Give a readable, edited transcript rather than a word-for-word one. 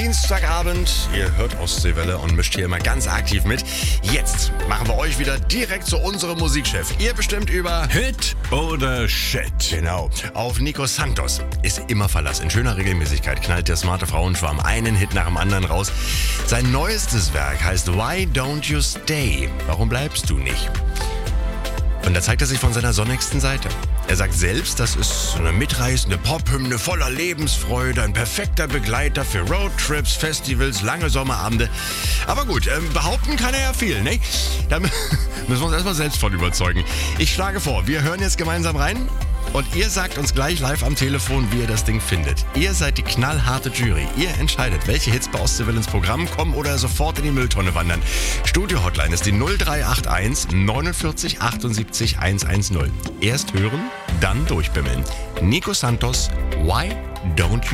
Dienstagabend. Ihr hört Ostseewelle und mischt hier immer ganz aktiv mit. Jetzt machen wir euch wieder direkt zu unserem Musikchef. Ihr bestimmt über Hit oder Shit. Genau. Auf Nico Santos ist immer Verlass. In schöner Regelmäßigkeit knallt der smarte Frauenschwarm einen Hit nach dem anderen raus. Sein neuestes Werk heißt Why Don't You Stay? Warum bleibst du nicht? Und da zeigt er sich von seiner sonnigsten Seite. Er sagt selbst, das ist eine mitreißende Pophymne voller Lebensfreude, ein perfekter Begleiter für Roadtrips, Festivals, lange Sommerabende. Aber gut, behaupten kann er ja viel, ne? Da müssen wir uns erstmal selbst von überzeugen. Ich schlage vor, wir hören jetzt gemeinsam rein und ihr sagt uns gleich live am Telefon, wie ihr das Ding findet. Ihr seid die knallharte Jury. Ihr entscheidet, welche Hits bei Ostseewelle ins Programm kommen oder sofort in die Mülltonne wandern. Studio-Hotline ist die 0381 49 78 110. Erst hören, dann durchbimmeln. Nico Santos, Why Don't You